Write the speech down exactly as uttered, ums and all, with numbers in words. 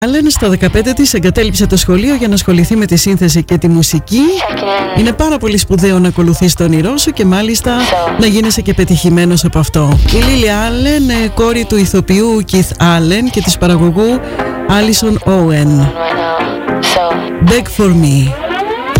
Άλεν στα δεκαπέντε της εγκατέλειψε το σχολείο για να ασχοληθεί με τη σύνθεση και τη μουσική. Είναι πάρα πολύ σπουδαίο να ακολουθείς το όνειρό σου και μάλιστα να γίνεσαι και πετυχημένος από αυτό. Η Λίλι Άλεν, κόρη του ηθοποιού Keith Άλεν και της παραγωγού Alison Owen. Beg for me.